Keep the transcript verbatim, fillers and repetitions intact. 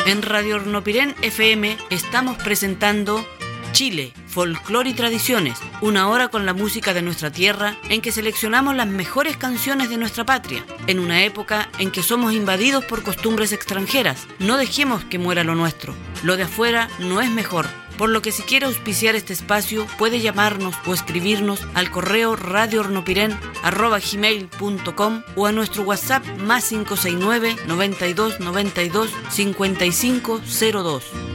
En Radio Hornopirén F M estamos presentando Chile, Folclor y Tradiciones, una hora con la música de nuestra tierra en que seleccionamos las mejores canciones de nuestra patria, en una época en que somos invadidos por costumbres extranjeras. No dejemos que muera lo nuestro, lo de afuera no es mejor. Por lo que si quiere auspiciar este espacio, puede llamarnos o escribirnos al correo radio hornopiren arroba gmail punto com o a nuestro WhatsApp más cinco seis nueve, noventa y dos, noventa y dos, cincuenta y cinco cero dos.